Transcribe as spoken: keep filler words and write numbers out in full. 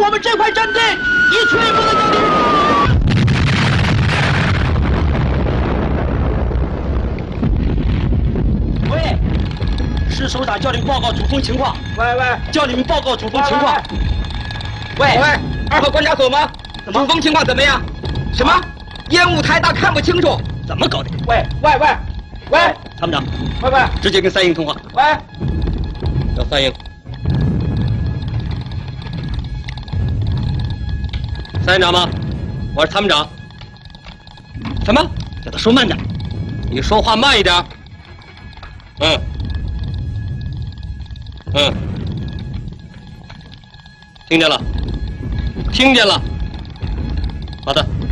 我们这块阵地，一去不能叫敌。喂，是首长叫你报告主峰情况。 喂喂， 叫你们报告主峰情况。 喂喂，二号观察所吗？主峰情况怎么样？什么？烟雾太大，看不清楚。 怎么搞的？ 喂喂喂喂， 参谋长， 喂喂， 直接跟三营通话。 喂， 叫三营。三营长吗？我是参谋长。什么？叫他说慢点。你说话慢一点。嗯。嗯。听见了。听见了。好的。